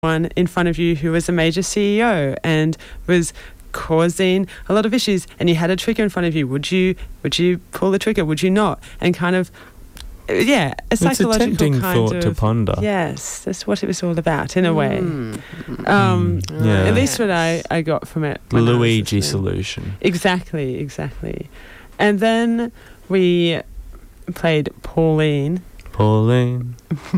one in front of you who was a major CEO and was causing a lot of issues, and you had a trigger in front of you, would you pull the trigger? Would you not? And kind of, a psychological it's a tempting kind thought of to ponder. Yes, that's what it was all about in a way. Yeah. At least what I got from it. when I was Luigi listening. solution. Exactly. And then we played Pauline. Pauline.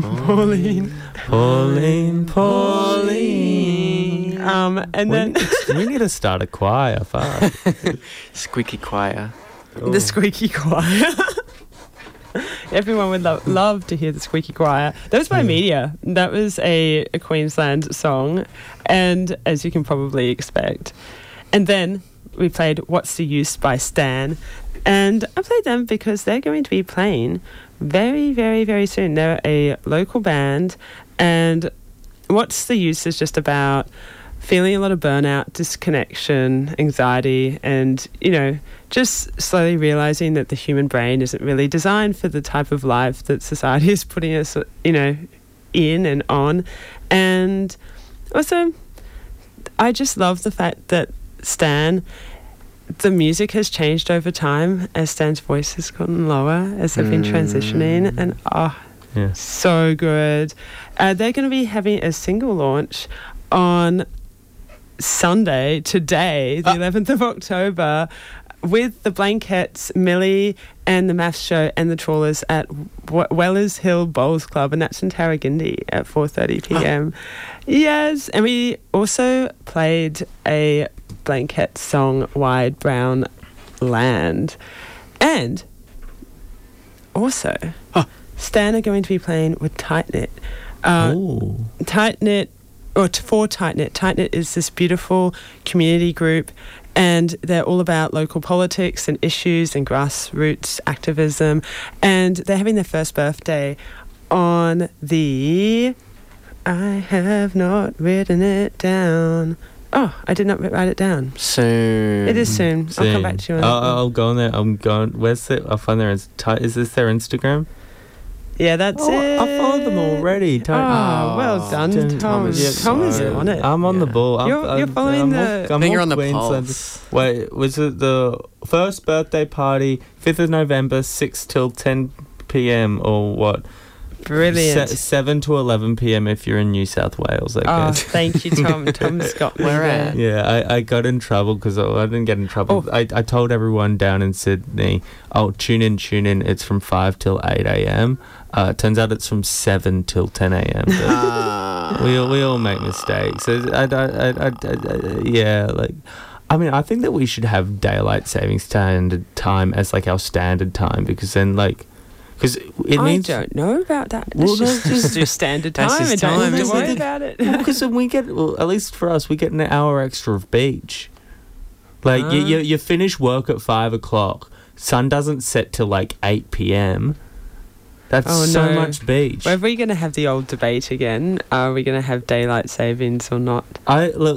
And then we need to start a choir. Fuck. Squeaky choir. the squeaky choir. Everyone would love to hear the squeaky choir. That was by Media. That was a Queensland song, and as you can probably expect. And then we played What's the Use by Stan. And I played them because they're going to be playing very, very, very soon. They're a local band, and What's the Use is just about feeling a lot of burnout, disconnection, anxiety, and, just slowly realising that the human brain isn't really designed for the type of life that society is putting us, in and on. And also, I just love the fact that the music has changed over time as Stan's voice has gotten lower as they've been transitioning, and so good. They're going to be having a single launch on Sunday, today, the 11th of October, with the Blankettes, Millie, and the Maths Show and the Trawlers at Wellers Hill Bowls Club, and that's in Tarragindi at 4:30 p.m. Yes, and we also played a Blanket song, Wide Brown Land. And also, Stan are going to be playing with Tight Knit. Tight Knit, or for Tight Knit. Tight Knit is this beautiful community group, and they're all about local politics and issues and grassroots activism. And they're having their first birthday on the... I have not written it down. Oh, I did not write it down. Soon. It is soon. I'll come back to you on that. I'll go on there. I'm going. Where's it? I'll find their. Is this their Instagram? Yeah, that's it. I followed them already. Well done, Tom. Tom is on it. I'm on the ball. You're following I think you're on the pulse. Wait, was it the first birthday party, 5th of November, 6 till 10 p.m. or what? Brilliant. 7 to 11 p.m. if you're in New South Wales, I guess. Thank you, Tom. Tom's got me Where there. at? Yeah, I got in trouble because I didn't get in trouble. I told everyone down in Sydney, tune in. It's from 5 till 8 a.m. Turns out it's from 7 till 10 a.m. We all make mistakes. I think that we should have daylight savings standard time as like our standard time, because then because it means... I don't know about that. Well, Let's just do standard time and don't have to worry about it. Because we get, at least for us, we get an hour extra of beach. Like, you finish work at 5 o'clock. Sun doesn't set till 8 p.m. That's so much beach. Are we going to have the old debate again? Are we going to have daylight savings or not? I'm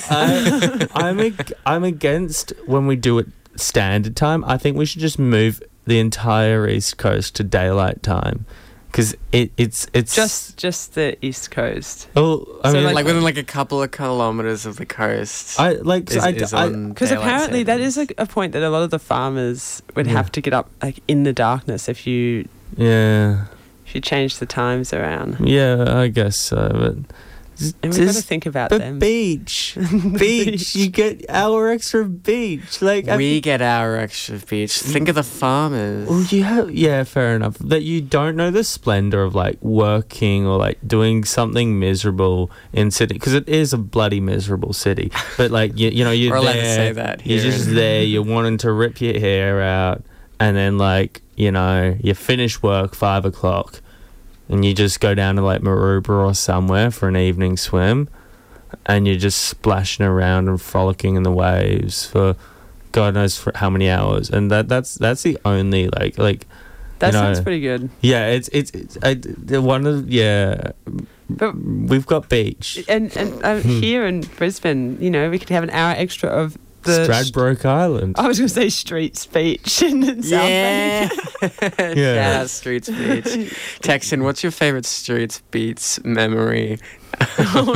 against when we do it standard time. I think we should just move the entire East Coast to daylight time, because it's just the East Coast. Oh, I mean, within a couple of kilometers of the coast. Because apparently that is a point that a lot of the farmers would have to get up in the darkness if you change the times around. Yeah, I guess so, but. And we've got to think about them. Beach. You get our extra beach. We get our extra beach. Think of the farmers. Well, fair enough. That you don't know the splendour of working or doing something miserable in city, because it is a bloody miserable city. But you're We're allowed there. to say that here. You're just there. You're wanting to rip your hair out, and then you finish work 5 o'clock. And you just go down to Maroubra or somewhere for an evening swim, and you're just splashing around and frolicking in the waves for God knows for how many hours. And that's the only that sounds pretty good. Yeah, but we've got beach and here in Brisbane, we could have an hour extra of the Stradbroke Island. I was going to say Streets Beach in South Bank. Yeah, Streets Beach. Texan, what's your favourite Streets Beach memory?